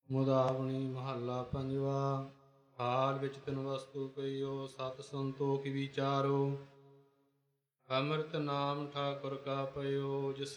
ਮੁਦਾਵਣੀ ਮਹੱਲਾ ਪੰਜਵਾ। ਹਾਲ ਵਿੱਚ ਤਿਨ ਵਸਤੂ ਕਈਓ, ਸਤ ਸੰਤੋਖ ਵਿਚਾਰੋ। ਅੰਮ੍ਰਿਤ ਨਾਮ ਠਾਕੁਰ ਕਾ ਪਇਓ, ਜਿਸ